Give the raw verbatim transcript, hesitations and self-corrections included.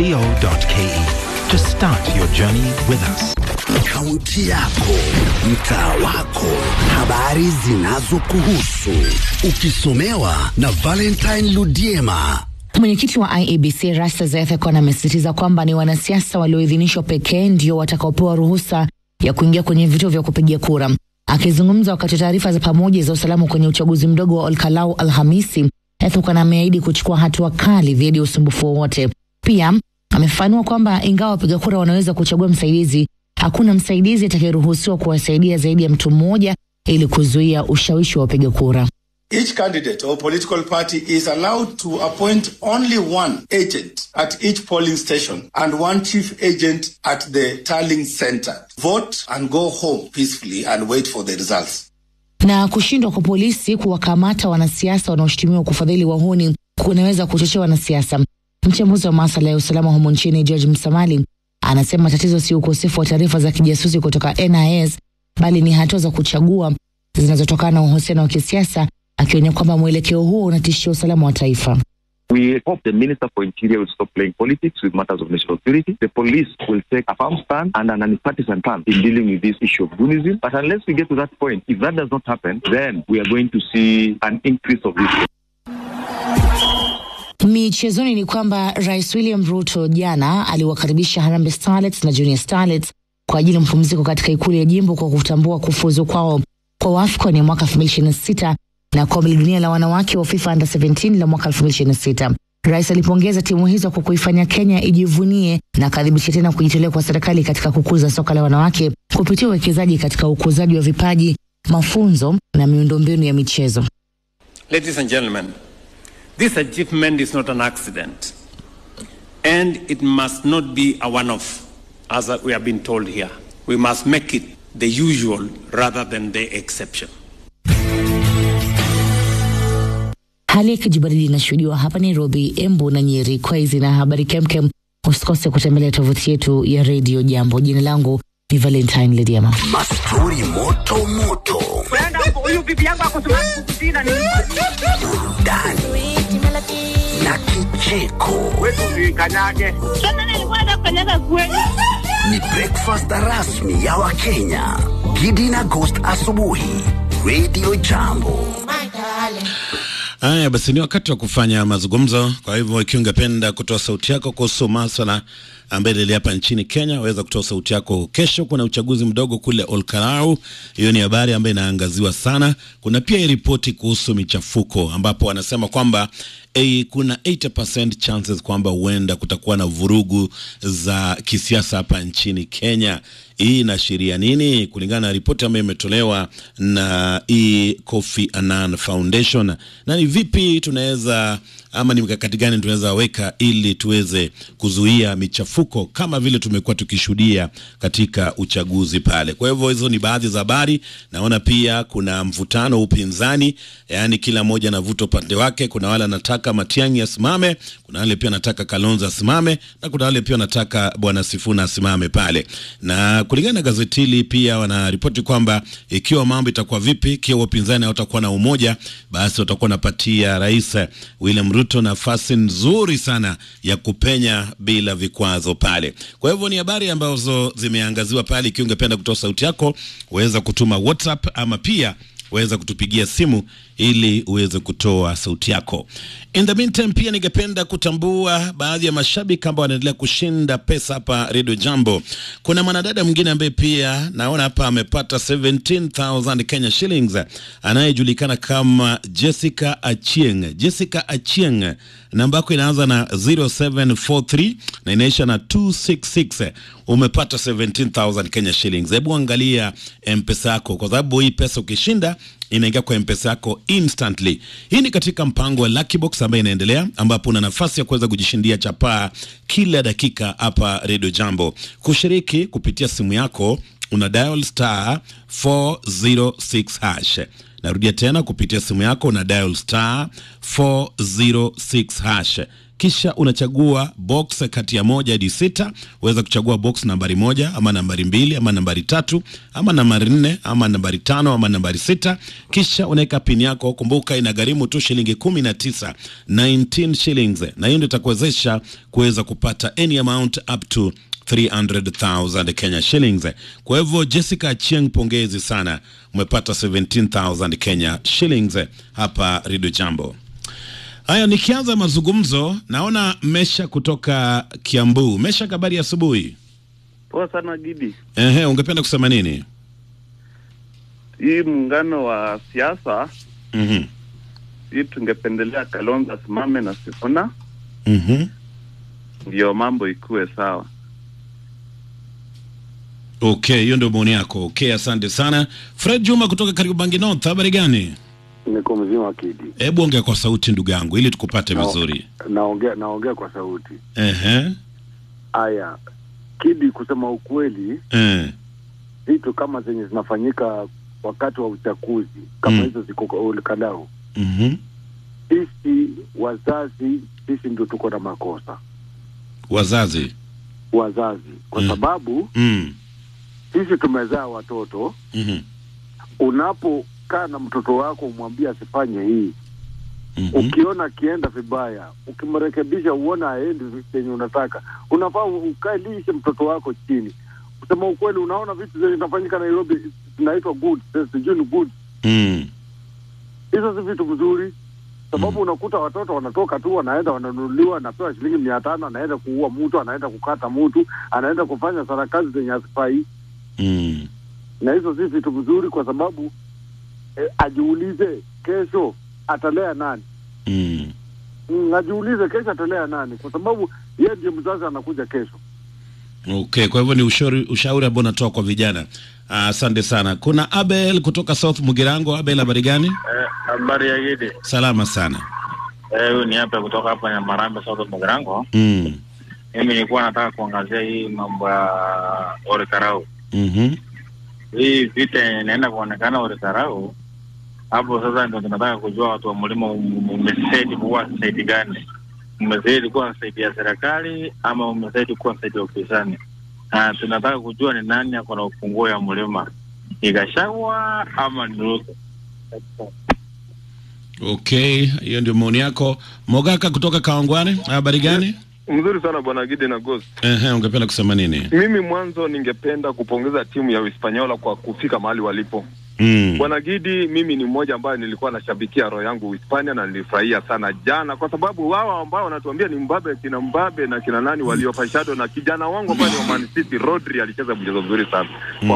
co dot ke to start your journey with us. Kaunti yako, mtaa wako, habari zinazokuhusu, ukisomewa na Valentine Ludiema. Mwenyekiti wa I E B C Rasta Zethekon amesisitiza kwamba ni wanasiasa walioidhinishwa pekee ndio watakaopewa ruhusa ya kuingia kwenye vituo vya kupigia kura. Akizungumza wakati taarifa za pamoja za usalama kwenye uchaguzi mdogo wa Olkalau Alhamisi, Zethekon ameahidi kuchukua hatua kali dhidi ya usumbufu wowote. Pia amefafanua kwamba ingawa wapiga kura wanaweza kuchagua msaidizi, hakuna msaidizi atakayeruhusiwa kuwasaidia zaidi ya mtu mmoja ili kuzuia ushawishi wa wapiga kura. Each candidate or political party is allowed to appoint only one agent at each polling station and one chief agent at the tallying center. Vote and go home peacefully and wait for the results. Na kushindwa kwa polisi kuwakamata wanasiasa wanaoshutumiwa kufadhili wahuni kunaweza kuchochea wanasiasa. Mchambuzi wa masuala ya usalama humu nchini George Msamali anasema tatizo si ukosefu wa taarifa za kijasusi kutoka N I S, bali ni hatua za kuchagua zinazotokana na uhusiano wa kisiasa, akionya kwamba mwelekeo huo unatishia usalama wa taifa. We hope the Minister for Interior will stop playing politics with matters of national security. The police will take a firm stand and an unpartisan stand in dealing with this issue of goonism. But unless we get to that point, if that does not happen, then we are going to see an increase of this. Michezoni ni kwamba Rais William Ruto jana aliwakaribisha Harambee Starlets na Junior Starlets kwa ajili ya mapumziko katika ikulu ya jimbo kwa kutambua kufuzu kwao kwa AFCON ya mwaka elfu mbili ishirini na sita na kombe la dunia la wanawake wa FIFA Under seventeen la mwaka elfu mbili ishirini na sita. Rais alipongeza timu hizo kwa kuifanya Kenya ijivunie na kadhibitisha tena kujitolea kwa serikali katika kukuza soka la wanawake kupitia uwekezaji katika ukuzaji wa vipaji, mafunzo na miundombinu ya michezo. Ladies and gentlemen, this achievement is not an accident, and it must not be a one-off, as we have been told here. We must make it the usual rather than the exception. Hali ya kijibaridi inashuhudiwa hapa Nairobi, Embu na Nyeri. Kwa hizi na habari kemkem, usikose kutembelea tovuti yetu ya Radio Jambo. Jina langu ni Valentine Ludiema. Mastori moto moto. Huyu bibi yangu akosema kukutina ni Burudani na kicheko. wetu ni kanyage. Sana nilikuwa na kanyaga kweli. Ni breakfast rasmi ya Wakenya. Gidi na Ghost asubuhi. Radio Jambo. Haya basi, ni wakati wa kufanya mazungumzo. Kwa hivyo ikiwa ungependa kutoa sauti yako kuhusu masuala ambayo yanaendelea hapa nchini Kenya, waweza kutoa sauti yako. Kesho kuna uchaguzi mdogo kule Olkalau. Hiyo ni habari ambayo inaangaziwa sana. Kuna pia ripoti kuhusu michafuko ambapo wanasema kwamba E, kuna eighty percent chances kwamba huenda kutakuwa na vurugu za kisiasa hapa nchini Kenya. Hii inaashiria nini? Kulingana na ripoti ambayo imetolewa na hii Kofi Annan Foundation. Na ni vipi tunaweza ama ni mikakati gani tunaweza weka ili tuweze kuzuia michafuko kama vile tumekuwa tukishuhudia katika uchaguzi pale. Kwa hivyo hizo ni baadhi za habari. Naona pia kuna mvutano upinzani, yani kila mmoja anavuta upande wake. Kuna wale wanataka Matiang'i asimame, kuna wale pia wanataka Kalonzo asimame, na kuna wale pia wanataka Bwana Sifuna asimame pale. Na kulingana na gazeti hili pia wanaripoti kwamba ikiwa mambo itakuwa vipi, ikiwa upinzani hutakuwa na umoja, basi watakuwa napatia Rais William Ruto nafasi nzuri sana ya kupenya bila vikwazo pale. Kwa hivyo ni habari ambazo zimeangaziwa pale. Ikiwa ungependa kutoa sauti yako, uweza kutuma WhatsApp ama pia uweza kutupigia simu ili uweze kutoa sauti yako. In the meantime pia ningependa kutambua baadhi ya mashabiki ambao wanaendelea kushinda pesa hapa Radio Jambo. Kuna mwanadada mwingine ambaye pia naona hapa amepata seventeen thousand Kenya shillings, anayejulikana kama Jessica Achieng. Jessica Achieng, namba yako inaanza na zero seven four three na inaisha na two six six. Umepata seventeen thousand Kenya shillings. Hebu angalia M-Pesa yako, kwa sababu hii pesa ukishinda inaingia kwa M-Pesa yako instantly. Hii ni katika mpango wa Lucky Box ambayo inaendelea, ambapo una nafasi ya kuweza kujishindia chapaa kila dakika hapa Radio Jambo. Kushiriki kupitia simu yako una dial star four zero six hash. Narudia tena, kupitia simu yako una dial star four zero six hash. kisha unachagua box kati ya moja hadi sita. Uweza kuchagua box nambari moja ama nambari mbili ama nambari tatu ama nambari nne ama nambari tano ama nambari sita, kisha unaweka pin yako. Kumbuka inagharimu tu shilingi kumi na tisa, nineteen shillings, na hiyo ndio itakuwezesha kuweza kupata any amount up to three hundred thousand Kenya shillings. Kwa hivyo Jessica Achieng, pongezi sana, umepata seventeen thousand Kenya shillings hapa Radio Jambo. Haya, nikianza mazungumzo, naona Mesha kutoka Kiambu. Mesha, habari ya asubuhi. Poa sana Gidi. Ehe, ungependa kusema nini? Hii muungano wa siasa, Mhm. hii tungependelea Kalonzo simame na Sifuna. Mhm. Ndio mambo ikuwe sawa. Okay, hiyo ndio maoni yako. Okay, asante sana. Fred Juma kutoka Kariobangi North, habari gani? Niko mzima Kidi. Hebu ongea kwa sauti ndugu yangu ili tukupate Na, vizuri. Naongea naongea kwa sauti. Ehe. Aya. Kidi, kusema ukweli, Eh. vitu kama zenye zinafanyika wakati wa uchaguzi kama Mm. hizo ziko ulikadao. Mhm. Sisi wazazi, sisi ndio tuko na makosa. Wazazi. Wazazi kwa Mm. sababu Mm. sisi tumezaa watoto. Mhm. Unapokaa na mtoto wako umwambie asifanye hii, Mhm. ukiona kienda vibaya, ukimrekebisha uona aendi venye unataka, unafaa ukalishe mtoto wako chini. Kusema ukweli, unaona vitu zenye zinafanyika Nairobi zinaitwa good, sijui ni good. Mm. Hizo si vitu mzuri, sababu mm. unakuta watoto wanatoka tu wanaenda wananunuliwa, anapewa shilingi mia tano, anaenda kuua mtu, anaenda kukata mtu, anaenda kufanya sarakazi zenye hazifai. Mm. Na hizo si vitu mzuri, kwa sababu eh, ajiulize kesho atalea nani. Mm. Mm, ajiulize kesho atalea nani, kwa sababu yeye ndiye mzazi anakuja kesho. Okay, kwa hivyo ni ushauri ushauri ambao natoa kwa vijana. Asante uh, sana. Kuna Abel kutoka South Mugirango. Abel, habari gani? Eh, habari ya Gidi. Salama sana. Eh, huyu ni hapa kutoka hapa ya Marambe, South Mugirango. Mm. Mimi nilikuwa nataka kuangazia hii mambo ya Ore-Karau. Mhm. Hii vita inaenda kuonekana Ore-Karau. Hapo sasa ndio tunataka kujua watu wa mlima umeseti kuwa side gani. Umeseti kuwa side ya serikali ama umeseti kuwa side ya upinzani. Ah, tunataka kujua ni nani ako na ufunguo ya mlima. Ni Gachagua ama ni Ruto? Okay, hiyo ndio maoni yako. Mogaka kutoka Kawangware, habari gani? Mzuri sana bwana Gidi na Ghost. Ehe, ungependa kusema nini? Mimi mwanzo ningependa kupongeza timu ya Hispaniola kwa kufika mahali walipo. Mm. Bwana Gidi, mimi ni mmoja ambaye nilikuwa nashabikia roho yangu Hispania na nilifurahia sana jana, kwa sababu wao ambao wanatuambia ni Mbabe, kina Mbabe na kina nani waliofashado, na kijana wangu ambaye ni wa Man City Rodri alicheza mchezo mzuri sana.